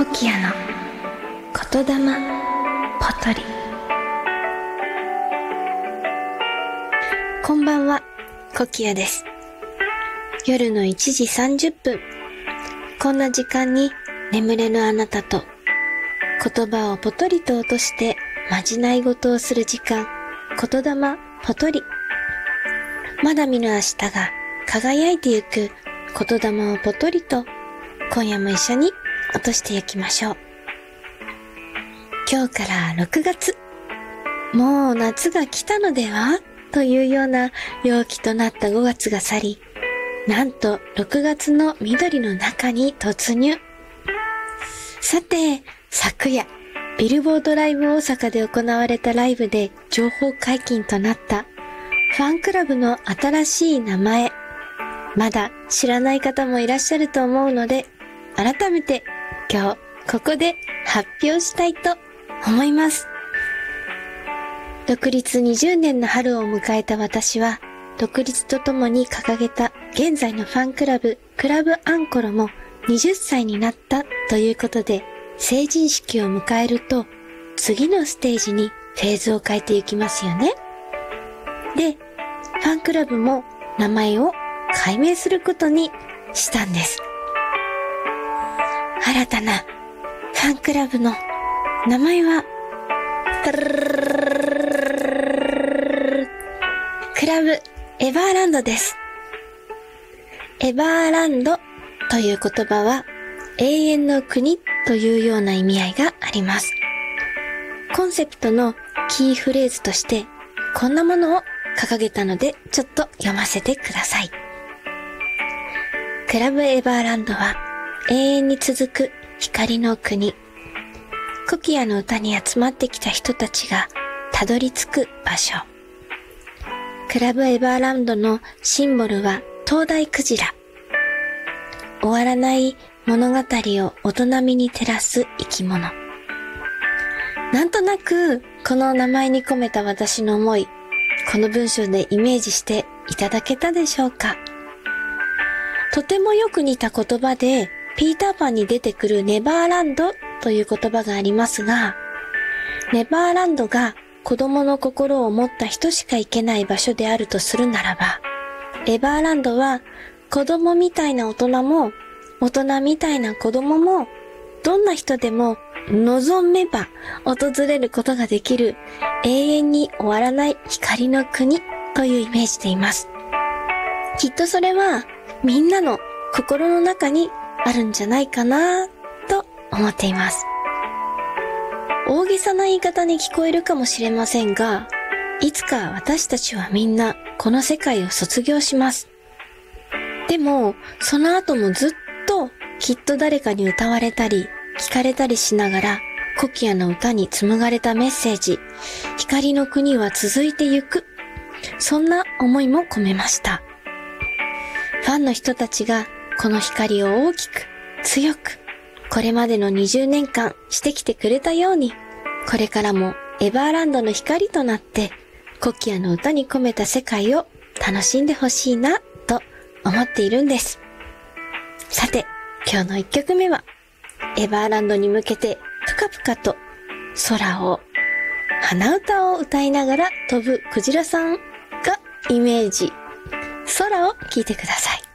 コキアの言霊ポトリ。こんばんは、コキアです。夜の1時30分、こんな時間に眠れぬあなたと言葉をポトリと落としてまじないごとをする時間、言霊ポトリ。まだ見ぬ明日が輝いてゆく言霊をポトリと、今夜も一緒に落としていきましょう。今日から6月。もう夏が来たのではというような陽気となった5月が去り、なんと6月の緑の中に突入。さて、昨夜、ビルボードライブ大阪で行われたライブで情報解禁となったファンクラブの新しい名前。まだ知らない方もいらっしゃると思うので、改めて今日ここで発表したいと思います。独立20年の春を迎えた私は、独立とともに掲げた現在のファンクラブ、クラブアンコロも20歳になったということで、成人式を迎えると次のステージにフェーズを変えていきますよね。で、ファンクラブも名前を改名することにしたんです。新たなファンクラブの名前はクラブエバーランドです。エバーランドという言葉は永遠の国というような意味合いがあります。コンセプトのキーフレーズとしてこんなものを掲げたのでちょっと読ませてください。クラブエバーランドは永遠に続く光の国。コキアの歌に集まってきた人たちがたどり着く場所。クラブエバーランドのシンボルは灯台クジラ。終わらない物語を大人みに照らす生き物。なんとなくこの名前に込めた私の思い、この文章でイメージしていただけたでしょうか。とてもよく似た言葉で、ピーターパンに出てくるネバーランドという言葉がありますが、ネバーランドが子供の心を持った人しか行けない場所であるとするならば、エバーランドは子供みたいな大人も、大人みたいな子供も、どんな人でも望めば訪れることができる永遠に終わらない光の国というイメージでいます。きっとそれはみんなの心の中にあるんじゃないかなと思っています。大げさな言い方に聞こえるかもしれませんが、いつか私たちはみんなこの世界を卒業します。でも、その後もずっときっと誰かに歌われたり聞かれたりしながら、コキアの歌に紡がれたメッセージ、光の国は続いてゆく。そんな思いも込めました。ファンの人たちがこの光を大きく、強く、これまでの20年間してきてくれたように、これからもエバーランドの光となって、コキアの歌に込めた世界を楽しんでほしいな、と思っているんです。さて、今日の1曲目は、エバーランドに向けて、ぷかぷかと空を、鼻歌を歌いながら飛ぶクジラさんがイメージ。空を聴いてください。